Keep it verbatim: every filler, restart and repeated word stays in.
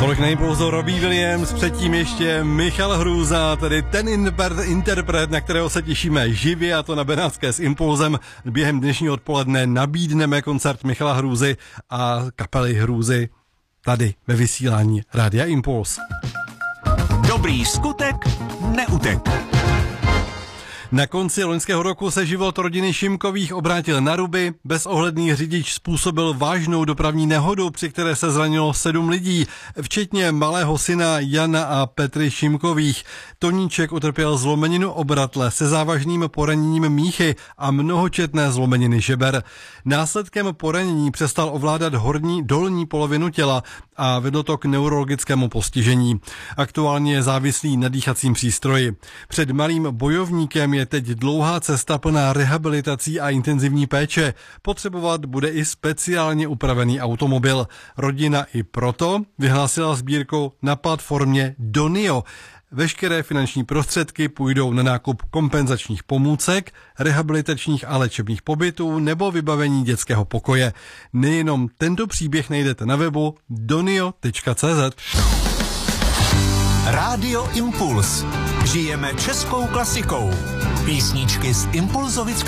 Tolik na Impulzu Robbie Williams, předtím ještě Michal Hrůza, tedy ten interpret, na kterého se těšíme živě, a to na Benátské s Impulzem. Během dnešního odpoledne nabídneme koncert Michala Hrůzy a kapely Hrůzy tady ve vysílání Rádia Impuls. Dobrý skutek neutek. Na konci loňského roku se život rodiny Šimkových obrátil na ruby. Bezohledný řidič způsobil vážnou dopravní nehodu, při které se zranilo sedm lidí, včetně malého syna Jana a Petry Šimkových. Toníček utrpěl zlomeninu obratle se závažným poraněním míchy a mnohočetné zlomeniny žeber. Následkem poranění přestal ovládat horní dolní polovinu těla a vedlo to k neurologickému postižení. Aktuálně je závislý na dýchacím přístroji. Před malým bojovníkem je teď dlouhá cesta plná rehabilitací a intenzivní péče. Potřebovat bude i speciálně upravený automobil. Rodina i proto vyhlásila sbírku na platformě Donio. Veškeré finanční prostředky půjdou na nákup kompenzačních pomůcek, rehabilitačních a léčebných pobytů nebo vybavení dětského pokoje. Nejenom tento příběh najdete na webu donio tečka cé zet. Rádio Impuls. Žijeme českou klasikou. Písničky z Impulzovic